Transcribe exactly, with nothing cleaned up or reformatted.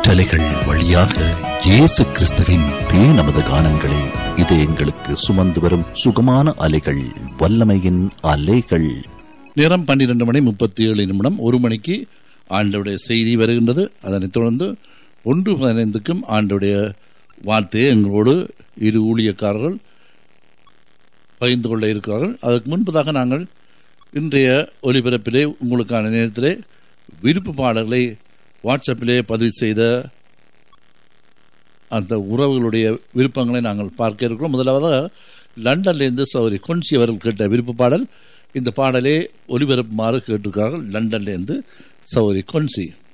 காற்றலைகள் வழியாக இயேசு கிறிஸ்துவின் தே நமது கானங்களை இது எங்களுக்கு சுமந்து வரும் சுகமான அலைகள், வல்லமையின் அலைகள். நேரம் பன்னிரண்டு மணி முப்பத்தி ஏழு நிமிடம். ஒரு மணிக்கு ஆண்டவுடைய செய்தி வருகின்றது. அதனைத் தொடர்ந்து ஒன்று பதினைந்துக்கும் ஆண்டவுடைய வார்த்தையை எங்களோடு இரு ஊழியக்காரர்கள் பகிர்ந்து கொள்ள இருக்கிறார்கள். அதற்கு முன்பதாக நாங்கள் இன்றைய ஒலிபரப்பிலே உங்களுக்கான நேரத்திலே விருப்பு பாடல்களை வாட்ஸ்அப்பிலே பதிவு செய்த அந்த உறவுகளுடைய விருப்பங்களை நாங்கள் பார்க்க இருக்கிறோம். முதலாவதாக லண்டன்லேருந்து சௌரி கொன்சி அவர்கள் கேட்ட விருப்ப பாடல். இந்த பாடலே ஒலிபரப்புமாறு கேட்டிருக்கிறார்கள் லண்டன்லேருந்து சௌரி கொன்சி.